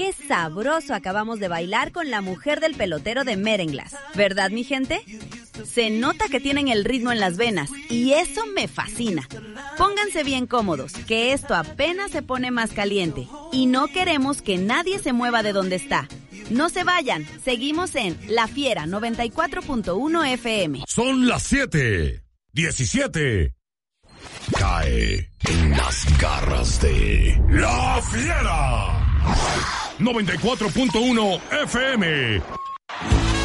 qué sabroso acabamos de bailar con la mujer del pelotero de Merenglass, ¿verdad, mi gente? Se nota que tienen el ritmo en las venas y eso me fascina. Pónganse bien cómodos, que esto apenas se pone más caliente y no queremos que nadie se mueva de donde está. No se vayan, seguimos en La Fiera 94.1 FM. Son las 7:17. Cae en las garras de La Fiera 94.1 FM.